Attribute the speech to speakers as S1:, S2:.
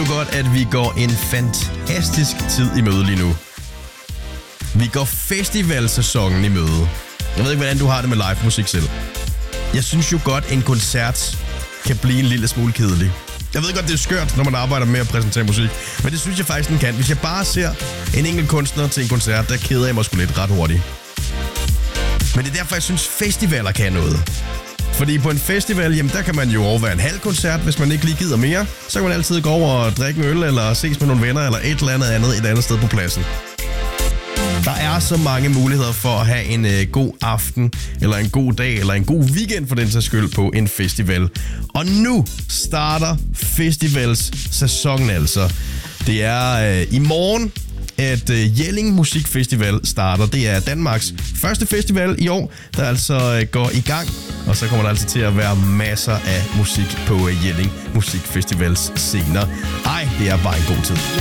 S1: du godt, at vi går en fantastisk tid i møde lige nu? Vi går festivalsæsonen i møde. Jeg ved ikke, hvordan du har det med live musik selv. Jeg synes jo godt, en koncert kan blive en lille smule kedelig. Jeg ved godt, det er skørt, når man arbejder med at præsentere musik. Men det synes jeg faktisk, den kan. Hvis jeg bare ser en enkelt kunstner til en koncert, der keder jeg mig sgu lidt ret hurtigt. Men det er derfor, jeg synes, festivaler kan noget. Fordi på en festival, jamen der kan man jo overvære en halv koncert, hvis man ikke lige gider mere. Så kan man altid gå over og drikke en øl, eller ses med nogle venner, eller et eller andet et andet sted på pladsen. Der er så mange muligheder for at have en god aften, eller en god dag, eller en god weekend for den sags skyld på en festival. Og nu starter festivalssæsonen altså. Det er i morgen, at Jelling Musikfestival starter. Det er Danmarks første festival i år, der altså går i gang. Og så kommer der altså til at være masser af musik på Jelling Musikfestivals scener. Ej, det er bare en god tid.